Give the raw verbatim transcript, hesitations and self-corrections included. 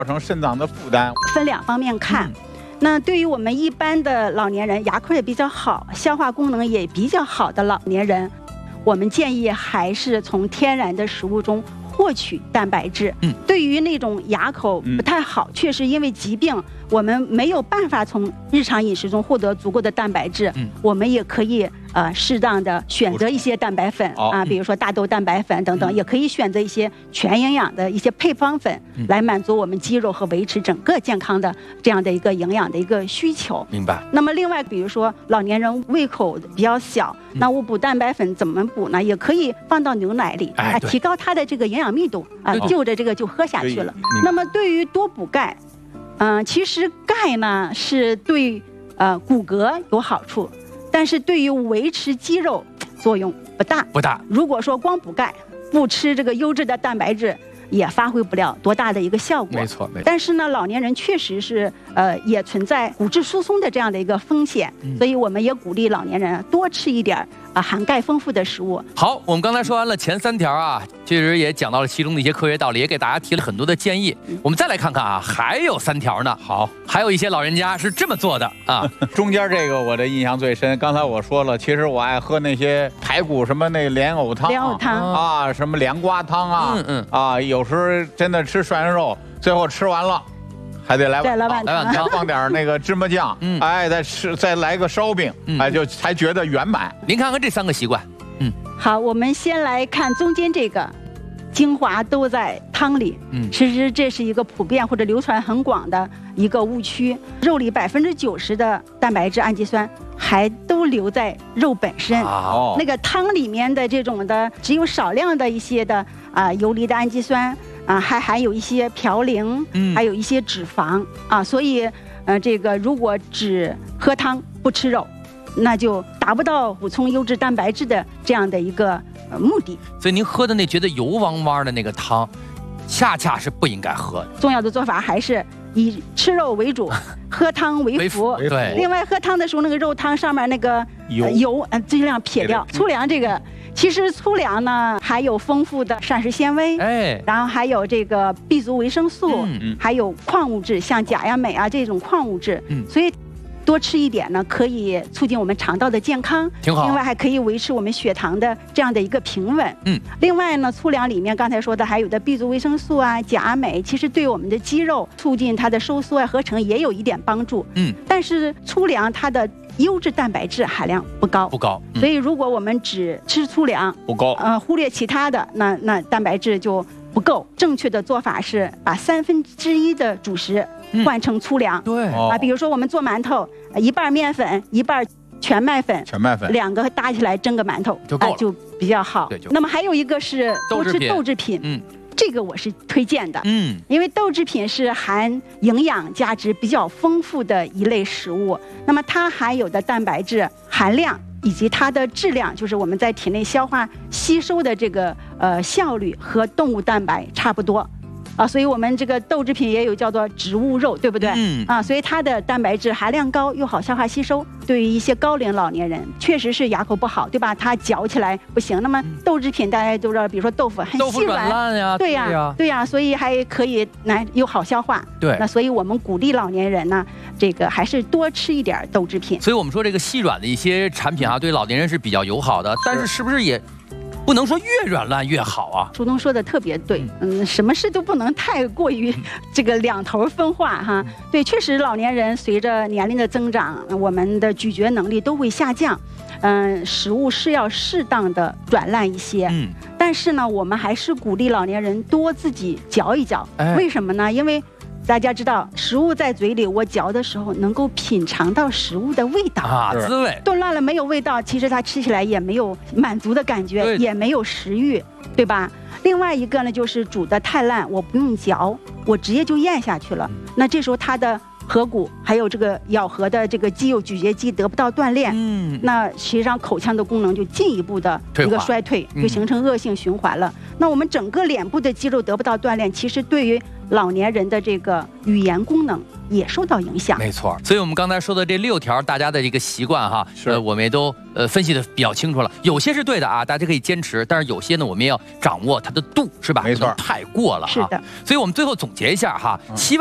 成肾脏的负担。 分两方面看。嗯，那对于我们一般的老年人，牙口也比较好，消化功能也比较好的老年人，我们建议还是从天然的食物中获取蛋白质。嗯，对于那种牙口不太好，嗯、确实因为疾病，我们没有办法从日常饮食中获得足够的蛋白质。嗯，我们也可以呃适当的选择一些蛋白粉啊，比如说大豆蛋白粉等等，嗯、也可以选择一些全营养的一些配方粉，嗯、来满足我们肌肉和维持整个健康的这样的一个营养的一个需求。 明白。 那么另外，比如说老年人胃口比较小，嗯、那我补蛋白粉怎么补呢？也可以放到牛奶里，哎、啊，提高它的这个营养密度啊，就着这个就喝下去了。那么对于多补钙，嗯、呃，其实钙呢是对呃骨骼有好处，但是对于维持肌肉作用不大。 不大。 如果说光补钙，不吃这个优质的蛋白质，也发挥不了多大的一个效果。 没错，没错。 但是呢，老年人确实是呃也存在骨质疏松的这样的一个风险，嗯、所以我们也鼓励老年人多吃一点啊含钙丰富的食物。 好，我们刚才说完了前三条啊，其实也讲到了其中的一些科学道理，也给大家提了很多的建议。嗯、我们再来看看啊，还有三条呢。 好， 还有一些老人家是这么做的啊。 中间这个我的印象最深，刚才我说了，其实我爱喝那些排骨什么那莲藕汤、 莲藕汤啊，什么凉瓜汤啊，嗯嗯啊，有时候真的吃涮羊肉，最后吃完了。还得来碗汤，再放点那个芝麻酱，嗯，哎，再吃，再来个烧饼，嗯、哎，就才觉得圆满。 您看看这三个习惯，嗯， 好，我们先来看中间这个，精华都在汤里。嗯，其实这是一个普遍或者流传很广的一个误区。肉里百分之九十的蛋白质、氨基酸还都留在肉本身，哦、那个汤里面的这种的只有少量的一些的啊、呃、游离的氨基酸。啊，还含有一些嘌呤，嗯，还有一些脂肪啊，所以，呃，这个如果只喝汤不吃肉，那就达不到补充优质蛋白质的这样的一个、呃、目的。 所以您喝的那觉得油汪汪的那个汤，恰恰是不应该喝的。 重要的做法还是以吃肉为主，喝汤为辅。 对。 另外，喝汤的时候，那个肉汤上面那个油，呃、油呃尽量撇掉。粗粮这个。其实粗粮呢，还有丰富的膳食纤维，哎，然后还有这个 B 族维生素，嗯，还有矿物质，像钾呀、镁啊这种矿物质，嗯，所以多吃一点呢，可以促进我们肠道的健康， 挺好。 另外还可以维持我们血糖的这样的一个平稳，嗯。另外呢，粗粮里面刚才说的还有的 B 族维生素啊、钾、镁，其实对我们的肌肉促进它的收缩啊、合成也有一点帮助，嗯。但是粗粮它的优质蛋白质含量不高， 不高， 嗯、所以如果我们只吃粗粮不高， 呃，忽略其他的，那那蛋白质就不够。正确的做法是把三分之一的主食换成粗粮， 嗯、对啊，比如说我们做馒头，一半面粉，一半全麦粉， 全麦粉两个搭起来蒸个馒头就够了， 啊，就比较好。那么还有一个是多吃豆制品，嗯。这个我是推荐的，嗯，因为豆制品是含营养价值比较丰富的一类食物，那么它含有的蛋白质含量以及它的质量，就是我们在体内消化吸收的这个呃效率和动物蛋白差不多。啊，所以我们这个豆制品也有叫做植物肉，对不对？嗯。啊，所以它的蛋白质含量高，又好消化吸收。对于一些高龄老年人，确实是牙口不好，对吧？它嚼起来不行。那么豆制品大家都知道，比如说豆腐很细软， 烂呀， 对呀，对呀，对呀，所以还可以来又好消化。 对。 那所以我们鼓励老年人呢，这个还是多吃一点豆制品。 所以我们说这个细软的一些产品啊，对老年人是比较友好的，但是是不是也？不能说越软烂越好啊！ 楚东说的特别对，嗯，什么事都不能太过于这个两头分化哈。对，确实老年人随着年龄的增长，我们的咀嚼能力都会下降，嗯，食物是要适当的软烂一些。嗯，但是呢，我们还是鼓励老年人多自己嚼一嚼。哎、为什么呢？因为大家知道，食物在嘴里，我嚼的时候能够品尝到食物的味道啊，滋味。 炖烂了没有味道，其实它吃起来也没有满足的感觉，也没有食欲，对吧？另外一个呢，就是煮得太烂，我不用嚼，我直接就咽下去了。嗯、那这时候它的颌骨还有这个咬合的这个肌肉咀嚼肌得不到锻炼，嗯，那实际上口腔的功能就进一步的一个衰退，就形成恶性循环了。嗯、那我们整个脸部的肌肉得不到锻炼，其实对于老年人的这个语言功能也受到影响。 没错，所以我们刚才说的这六条，大家的这个习惯哈，呃，我们也都呃分析的比较清楚了。有些是对的啊，大家可以坚持，但是有些呢，我们也要掌握它的度，是吧？ 没错， 太过了。 是的。 所以我们最后总结一下哈，希望。